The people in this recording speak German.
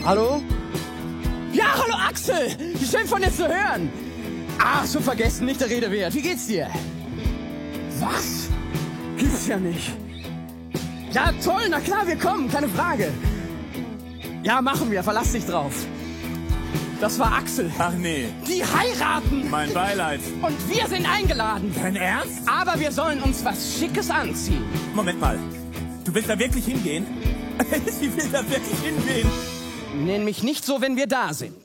Hallo? Ja, hallo Axel! Schön von dir zu hören. Ach, schon vergessen, nicht der Rede wert. Wie geht's dir? Was? Gibt's ja nicht. Ja, toll, na klar, wir kommen, keine Frage. Ja, machen wir, verlass dich drauf. Das war Axel. Ach nee. Die heiraten. Mein Beileid. Und wir sind eingeladen. Dein Ernst? Aber wir sollen uns was Schickes anziehen. Moment mal. Du willst da wirklich hingehen? Sie will da wirklich hingehen. Nenn mich nicht so, wenn wir da sind.